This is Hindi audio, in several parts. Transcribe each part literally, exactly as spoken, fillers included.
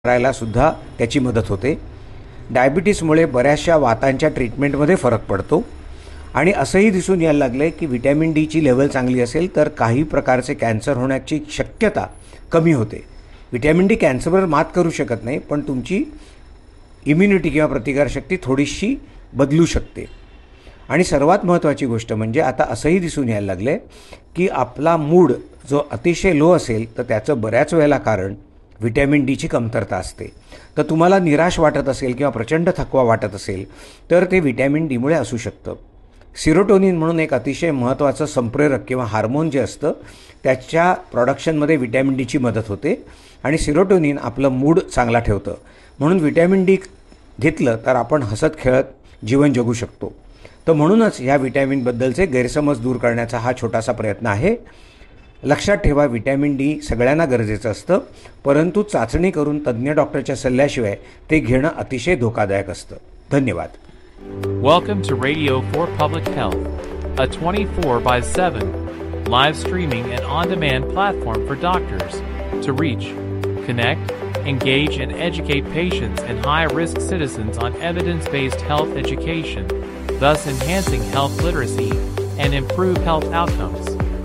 करायला सुद्धा त्याची मदत होते. डायबिटीसमुळे बऱ्याचशा वातांच्या ट्रीटमेंटमध्ये फरक पडतो आणि असंही दिसून यायला लागलं आहे की व्हिटॅमिन डीची लेवल चांगली असेल तर काही प्रकारचे कॅन्सर होण्याची शक्यता कमी होते. व्हिटॅमिन डी कॅन्सरवर मात करू शकत नाही, पण तुमची इम्युनिटी किंवा प्रतिकारशक्ती थोडीशी बदलू शकते. आणि सर्वात महत्त्वाची गोष्ट म्हणजे आता असंही दिसून यायला लागलं आहे की आपला मूड जो अतिशय लो असेल तर त्याचं बऱ्याच वेळेला कारण व्हिटॅमिन डीची कमतरता असते. तर तुम्हाला निराश वाटत असेल किंवा प्रचंड थकवा वाटत असेल तर ते व्हिटॅमिन डीमुळे असू शकतं. सिरोटोनिन म्हणून एक अतिशय महत्त्वाचं संप्रेरक किंवा हार्मोन जे असतं त्याच्या प्रोडक्शनमध्ये व्हिटॅमिन डीची मदत होते आणि सिरोटोनिन आपलं मूड चांगला ठेवतं. म्हणून व्हिटॅमिन डी घेतलं तर आपण हसत खेळत जीवन जगू शकतो. तर म्हणूनच ह्या व्हिटॅमिनबद्दलचे गैरसमज दूर करण्याचा हा छोटासा प्रयत्न आहे. लक्षात ठेवा, व्हिटॅमिन डी सगळ्यांना गरजेचं असतं, परंतु चाचणी करून तज्ज्ञ डॉक्टरच्या सल्ल्याशिवाय ते घेणं अतिशय धोकादायक असतं. धन्यवाद. Welcome to Radio for Public Health, a twenty-four by seven live streaming and on-demand platform for doctors to reach, connect, engage and educate patients and high-risk citizens on evidence-based health education, thus enhancing health literacy and improve health outcomes.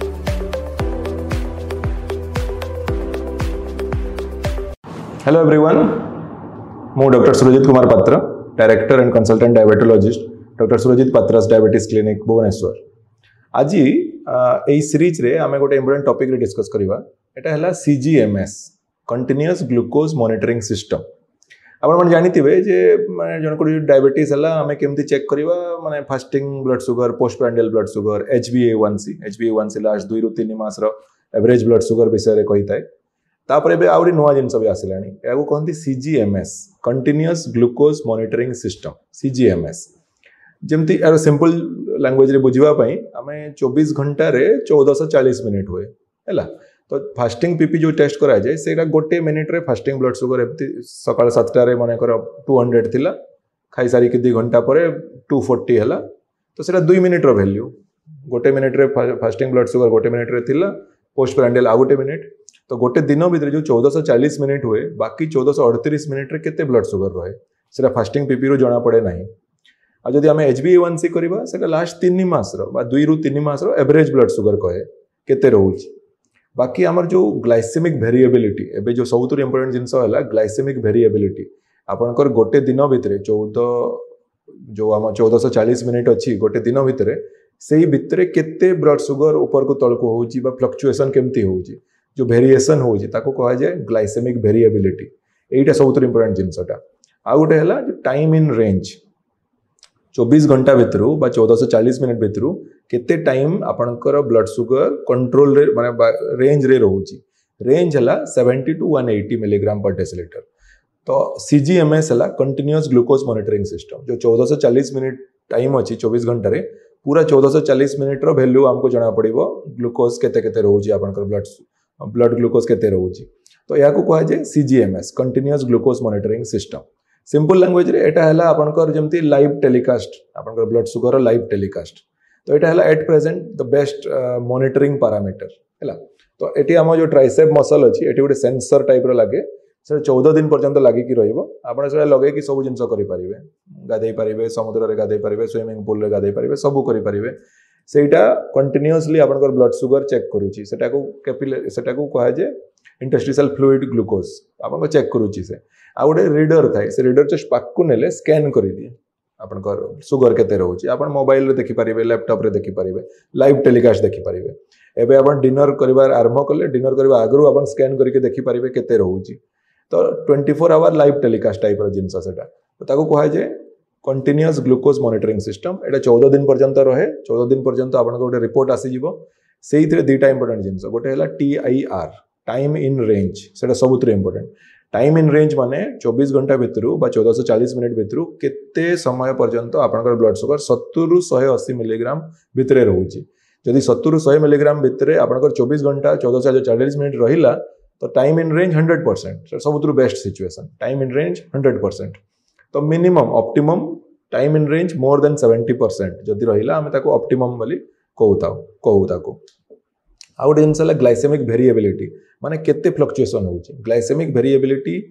Hello everyone, मु डॉक्टर सुरजित कुमार पात्र, director and consultant diabetologist, doctor Surjit पात्रास diabetes clinic Bhubaneswar. आज यही सीरीज रे आमे गोटे इंपोर्टेंट टॉपिक रे डिस्कस करवा. एटा हला सीजीएमएस, कंटिन्यूअस ग्लूकोज मॉनिटरिंग सिस्टम. आपण मन जानिथिबे जे माने जन को डायबिटीज हला आमे केमती चेक करवा, माने fasting blood sugar, post prandial blood sugar, H B ए वन सी, एच बी ए वन सी लास्ट दुई रु तीन मास रो एवरेज ब्लड शुगर विषय रे कहिताय. तापर एबे आउरी नुआ जिनस भी आसिलानी, याको कहंती सीजीएमएस, कंटिन्यूअस ग्लूकोज मॉनिटरिंग सिस्टम, सीजीएमएस. जेमती यार सिंपल लैंग्वेज रे बुझिबा पई आमे चौबीस घंटा रे चौदह सौ चालीस मिनिट हुए हैला. तो फास्टिंग पीपी जो टेस्ट करा जाए सेटा गोटे मिनिट रे फास्टिंग ब्लड शुगर एमती सकाळ सात रे माने कर दो सौ थिला, खाई सारी कि दो घंटा परे दो सौ चालीस हैला. तो सेटा दो मिनिट रो वैल्यू, गोटे मिनिट रे फास्टिंग ब्लड शुगर गोटे मिनिट रे थिला, पोस्ट प्रांडियल आ गोटे मिनिट. तो गोटे दिन भितर जो चौदह सौ चालीस मिनिट हुए, बाकी चौदह सौ अड़तीस मिनिट रे केते ब्लड शुगर रहे सेटा फास्टिंग पीपी रो जना पड़े नहीं. आ जदि आमे एच बी ए वन सी करबा सेटा लास्ट तीन मास रो बा दुई रु तीन मास रो एवरेज ब्लड शुगर कहे केते रहउची. बाकी हमर जो ग्लाइसेमिक वेरिएबिलिटी, एबे जो सबुतु इंपोर्टेंट जिंस होला ग्लाइसेमिक वेरिएबिलिटी. आपनकर गोटे दिन भितर चौदह जो हम चौदह सौ चालीस मिनिट अछि गोटे दिन भितर, सेही भितर केते ब्लड शुगर ऊपर को तळ को होउची बा फ्लक्चुएशन केमती होउची, जो वेरिएशन होउची ताको कहा जाए ग्लाइसेमिक वेरिएबिलिटी. एटा सबुतु इंपोर्टेंट जिनसटा. आ गोटे हला टाइम इन रेंज, चौबीस घंटा भितर बा चौदह सौ चालीस मिनिट भितर केते टाइम आपनकर ब्लड शुगर कंट्रोल रे माने रेंज रे रहउची. रेंज हला सत्तर टू एक सौ अस्सी मिलीग्राम पर डेसिलीटर. तो सीजीएमएस हला कंटिन्यूअस ग्लूकोज मॉनिटरिंग सिस्टम. जो चौदह सौ चालीस मिनिट टाइम अछि चौबीस घंटा रे, पूरा चौदह सौ चालीस मिनिट रो वैल्यू हमको जना पड़िबो ग्लूकोज केते केते रहउची, आपनकर ब्लड ब्लड ग्लूकोज केते रहउची. तो याको कहा जाए सीजीएमएस, continuous glucose monitoring system. Simple language रे एटा हला आपनकर जेमती लाइव टेलीकास्ट, आपनकर ब्लड शुगर लाइव टेलीकास्ट. तो एटा हला at present the best monitoring parameter हैला. तो एटी हम जो ट्राइसेप मसल अछि एटी गोटे सेंसर टाइप रो लागे, से चौदह दिन पर्यंत लागि कि रहइबो. आपण से लगे कि सब जिंस करि परिबे, गाधै परिबे, समुद्र रे गाधै परिबे, स्विमिंग पूल रे गाधै परिबे, सब करि परिबे. सेटा कंटिन्यूअसली आपनकर ब्लड शुगर चेक करूची. सेटा को कैपिलरी, सेटा को कहा जे इंटरस्टिशियल फ्लूइड ग्लूकोज आपन चेक करूची. से आ गोटे रीडर थाए, से रीडर जस्ट पाक नेले स्कैन करि दिए आपनकर शुगर केते रहउची. आपन मोबाइल रे देखि परिबे, लैपटॉप रे देखि परिबे, लाइव टेलीकास्ट देखि परिबे. एबे आपन डिनर करिवार आरंभ कले, डिनर करिवा आगरु आपन स्कैन करके देखि परिबे केते रहउची. तो चौबीस आवर लाइव टेलीकास्ट टाइप रो जिंस सेटा. तो ताको कहा जे कंटिन्यूअस ग्लूकोज मॉनिटरिंग सिस्टम. एटा चौदह दिन पर्यंत रहे. चौदह दिन पर्यंत आपन गोटे रिपोर्ट आसी जिवो. सेही थरे दुईटा इंपोर्टेंट जिंस, गोटे हला T I R, time in range. सेटा सबुतरे इंपोर्टेंट. टाइम इन रेंज माने चौबीस घंटा भितर बा चौदह सौ चालीस मिनिट भितर केते समय पर्यंत आपनकर ब्लड शुगर सत्तर रु एक सौ अस्सी मिलीग्राम भितरे रहउची. जदि सत्तर रु सौ मिलीग्राम भितरे आपनकर चौबीस घंटा चौदह सौ चालीस मिनिट रहिला तो time in range hundred percent. सबुतु best situation, time in range hundred percent. तो minimum optimum time in range more than seventy percent जदि रहिला आमे ताको ऑप्टिमम बोली कहूता कहू ताको. आ गोटे जिनस ग्लाइसेमिक वेरिएबिलिटी, माने केते फ्लक्चुएशन होउची. ग्लाइसेमिक वेरिएबिलिटी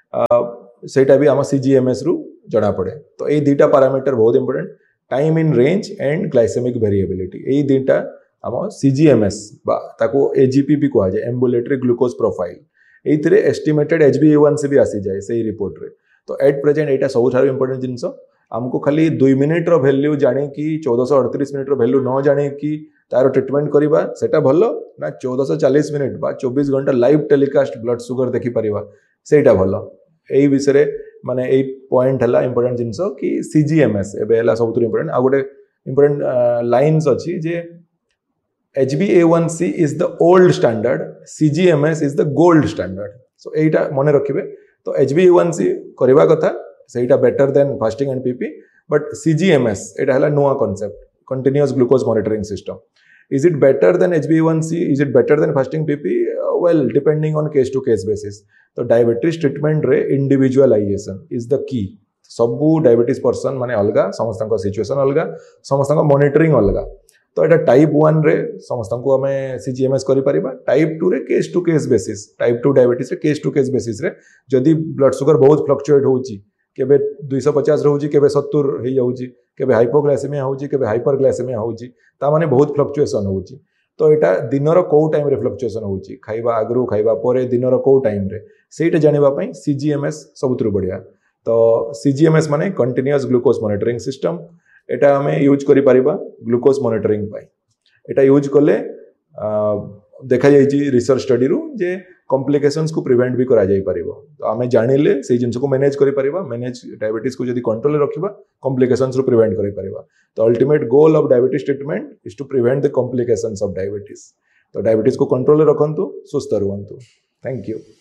सेटा भी आम सीजीएमएस रु जना पड़े। तो ये दुईटा पैरामीटर बहुत important, time in range and glycaemic variability. ये दुईटा आम सीजीएमएस ताको एजीपी भी कह जाए, एम्बुलेटरी ग्लूकोज प्रोफाइल, ये एस्टिमेटेड एचबीएवानसी भी आसी जाए से रिपोर्ट रे। तो एट प्रेजेंट यहाँ सब इंपोर्टेंट जिनस आमको खाली दुई मिनिट्र भैल्यू जाणी कि चौदह अड़तीस मिनिट्र भैल्यू न जाणी कि तार ट्रिटमेंट करवा सेटा भल ना चौदह चालीस मिनिट बा चौबीस घंटा लाइव टेलीकास्ट ब्लड सुगर देखिपर सेटा भल। यही विषय माने यही पॉइंट है इंपोर्टेंट जिनस कि सीजीएमएस एवं सब इंपोर्टेंट। आ गोटे इंपोर्टेंट लाइन्स अच्छी जे H B A one C is the old standard, सीजीएमएस is the gold standard. सो यहीटा मन रखिए। तो एच बी ए वन सी करवा कथा सेटा better than fasting and PP, but सीजीएमएस एटा है नुआ concept, continuous glucose monitoring system. Is it better than H b A one C? Is it better than fasting P P? Uh, well, depending on case to case basis. तो डायबिटीज ट्रीटमेंट रे इंडिविजुअलाइजेशन इज द की। सबू डायबिटीज पर्सन माने अलगा, समस्त सिचुएशन अलगा, समस्त मॉनिटरिंग अलगा। तो एटा टाइप वन रे समस्त को आम सीजीएमएस करि परिबा, टाइप टू रे case to case basis, type two diabetes रे केस टू केस बेसिस रे जदि ब्लड सुगर बहुत फ्लक्चुएट होउची, केबे दुई सौ पचास रोची, केबे सत्तर हो जाऊँगी, केबे हाइपोग्लाइसेमिया होउची, केबे हाइपरग्लाइसेमिया होउची, ता माने बहुत फ्लक्चुएसन होउची। तो एटा दिनर को टाइम रे फ्लक्चुएसन होउची, खाइबा आगरु खाइबा परे दिनर को टाइम रे, सेटा जानिबा पई सीजीएमएस सबुतरु बढ़िया। तो सीजीएमएस माने कंटिन्यूअस ग्लूकोज मॉनिटरिंग सिस्टम, एटा हमें यूज करि परिबा ग्लूकोज मॉनिटरिंग पई। एटा यूज कले देखा जाइए रिसर्च स्टडी रु जे कॉम्प्लिकेशंस को प्रिवेंट भी करा जाई परिबो। तो आमे जानिले से जिनस को मैनेज करि परिबा, मैनेज डायबिटीज को जदी कंट्रोल रखिबा कॉम्प्लिकेशंस रु प्रिवेंट करि परिबा। तो ultimate goal of diabetes treatment is to prevent the complications of diabetes. तो डायबिटीज को कंट्रोल रखंतु, सुस्थ रुहंतु। Thank you.